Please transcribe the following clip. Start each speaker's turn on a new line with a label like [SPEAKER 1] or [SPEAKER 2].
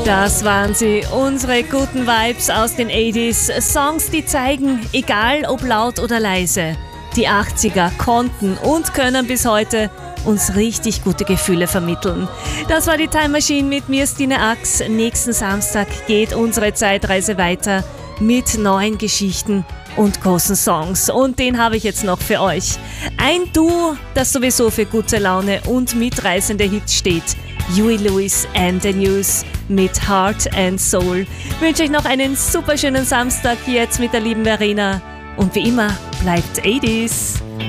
[SPEAKER 1] Das waren sie, unsere guten Vibes aus den 80s. Songs, die zeigen, egal ob laut oder leise, die 80er konnten und können bis heute uns richtig gute Gefühle vermitteln. Das war die Time Machine mit mir, Stine Ax. Nächsten Samstag geht unsere Zeitreise weiter mit neuen Geschichten und großen Songs. Und den habe ich jetzt noch für euch. Ein Duo, das sowieso für gute Laune und mitreißende Hits steht. Huey Lewis and the News mit Heart and Soul. Ich wünsche euch noch einen super schönen Samstag jetzt mit der lieben Verena. Und wie immer, bleibt 80s.